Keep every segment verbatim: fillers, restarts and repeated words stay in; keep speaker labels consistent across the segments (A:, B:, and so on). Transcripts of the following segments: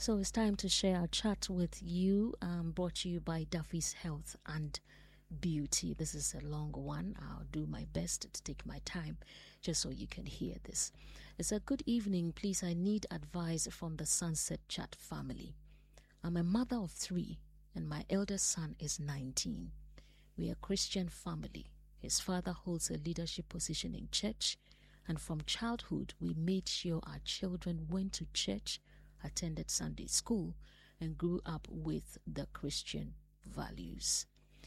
A: So it's time to share our chat with you, um, brought to you by Duffy's Health and Beauty. This is a long one. I'll do my best to take my time just so you can hear this. It's a good evening. Please, I need advice from the Sunset Chat family. I'm a mother of three and my eldest son is nineteen. We are a Christian family. His father holds a leadership position in church, and from childhood we made sure our children went to church, attended Sunday school, and grew up with the Christian values.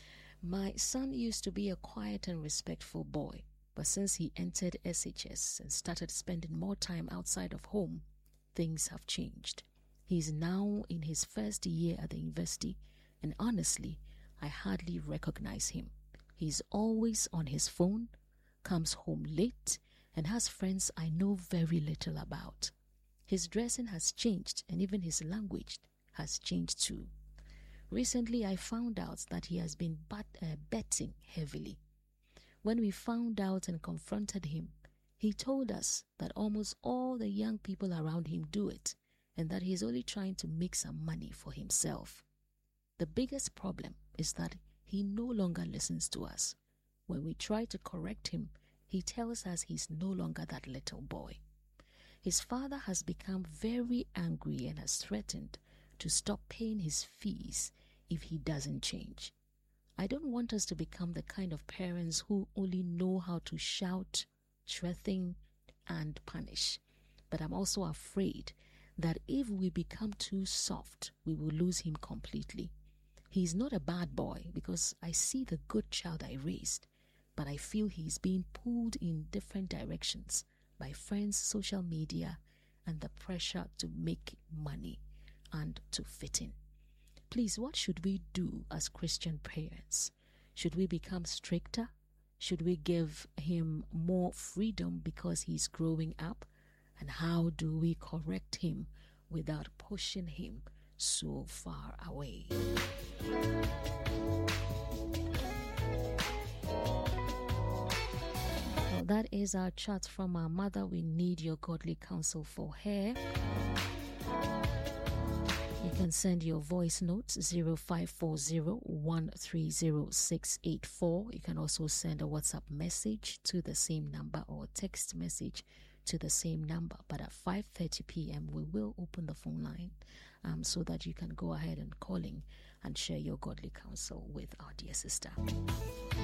A: My son used to be a quiet and respectful boy, but since he entered S H S and started spending more time outside of home, things have changed. He is now in his first year at the university, and honestly, I hardly recognize him. He's always on his phone, comes home late, and has friends I know very little about. His dressing has changed, and even his language has changed too. Recently, I found out that he has been bat, uh, betting heavily. When we found out and confronted him, he told us that almost all the young people around him do it, and that he's only trying to make some money for himself. The biggest problem is that he no longer listens to us. When we try to correct him, he tells us he's no longer that little boy. His father has become very angry and has threatened to stop paying his fees if he doesn't change. I don't want us to become the kind of parents who only know how to shout, threaten, and punish. But I'm also afraid that if we become too soft, we will lose him completely. He's not a bad boy because I see the good child I raised, but I feel he's being pulled in different directions by friends, social media, and the pressure to make money and to fit in. Please, what should we do as Christian parents? Should we become stricter? Should we give him more freedom because he's growing up? And how do we correct him without pushing him so far away? Well, that is our chat from our mother. We need your godly counsel for her. You can send your voice notes zero five four zero, one three zero, six eight four. You can also send a WhatsApp message to the same number or text message to the same number. But at five thirty p.m. we will open the phone line um, so that you can go ahead and call in and share your godly counsel with our dear sister.